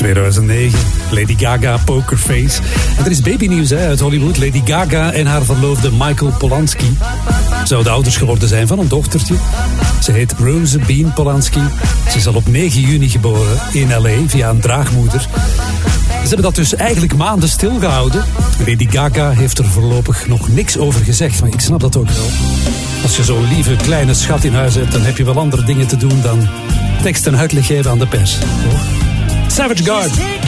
2009. Lady Gaga, Pokerface. En er is babynieuws uit Hollywood. Lady Gaga en haar verloofde Michael Polanski zouden ouders geworden zijn van een dochtertje. Ze heet Rose Bean Polanski. Ze is al op 9 juni geboren in L.A. via een draagmoeder. Ze hebben dat dus eigenlijk maanden stilgehouden. Lady Gaga heeft er voorlopig nog niks over gezegd, maar ik snap dat ook wel. Als je zo'n lieve kleine schat in huis hebt, dan heb je wel andere dingen te doen dan tekst en uitleg geven aan de pers. Savage Garden.